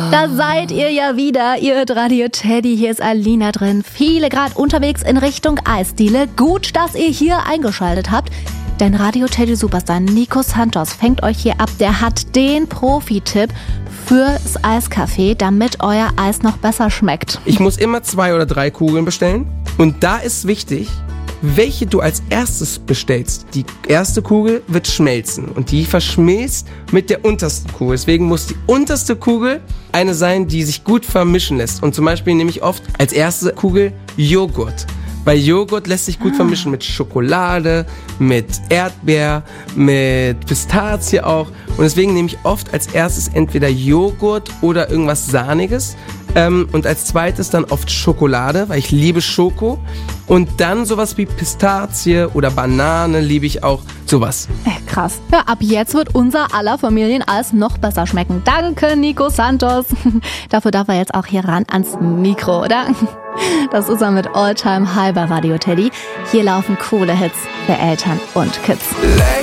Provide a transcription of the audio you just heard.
Da seid ihr ja wieder, ihr hört Radio Teddy, hier ist Alina drin. Viele gerade unterwegs in Richtung Eisdiele. Gut, dass ihr hier eingeschaltet habt, denn Radio Teddy Superstar Nico Santos fängt euch hier ab. Der hat den Profi-Tipp fürs Eiscafé, damit euer Eis noch besser schmeckt. Ich muss immer 2 oder 3 Kugeln bestellen und da ist wichtig, welche du als erstes bestellst. Die erste Kugel wird schmelzen und die verschmilzt mit der untersten Kugel. Deswegen muss die unterste Kugel eine sein, die sich gut vermischen lässt. Und zum Beispiel nehme ich oft als erste Kugel Joghurt. Weil Joghurt lässt sich gut vermischen mit Schokolade, mit Erdbeer, mit Pistazie auch. Und deswegen nehme ich oft als erstes entweder Joghurt oder irgendwas Sahniges. Und als zweites dann oft Schokolade, weil ich liebe Schoko. Und dann sowas wie Pistazie oder Banane liebe ich auch, sowas. Krass. Ja, ab jetzt wird unser aller Familieneis noch besser schmecken. Danke, Nico Santos. Dafür darf er jetzt auch hier ran ans Mikro, oder? Das ist er mit All Time High bei Radio Teddy. Hier laufen coole Hits für Eltern und Kids.